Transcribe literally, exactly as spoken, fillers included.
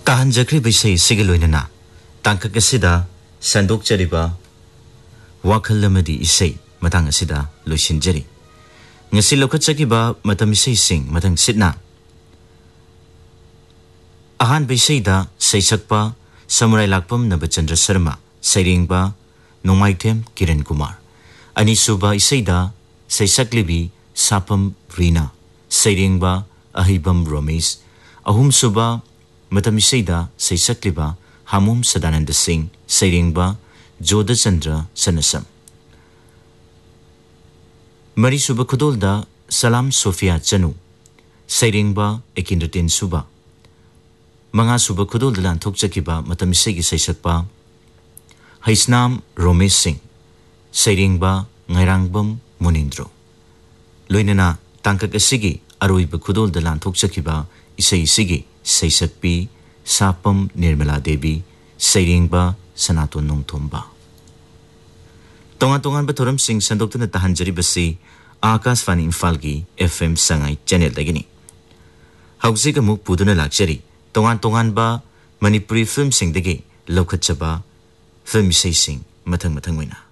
ताहंजख्री बिसई सिगलोइनना तांकक असिदा संदोकचरिबा वाखल अमदी इसई Matang असिदा लोइसिनजरी ngasi lokhatchakiba matam isei sing matang sitna ahan bisei da seisakpa samurai lakpam nabachandra sharma sairingba nongmaithem kiran kumar ani suba isei da seisaklibi sapam rina sairingba ahibam romesh ahum suba matam isei da seisakliba hamum sadananda singh sairingba jodachandra sanasam Mari suba khudol da Salam Sofia Chanu Sairingba Ekinratin suba Manga suba khudol da lan thokchakiba matam isegi saisakpa Haisnam Romesh Singh Sairingba Ngairangbam Munindro Loinana tangkak asigi aroiba khudol da lan thokchakiba isei isigi saisakpi Sapam Nirmala Devi Sairingba Sanaton Nongthomba Tongan tongan batoram sing sandok na tahanjari basi Akashvani Imphal gi F M Sangai channel dagini. Hausi ka muk puduna lakshari tongan tongan ba Manipuri film sing dagi lokhat chaba film isay sing matang matang wina.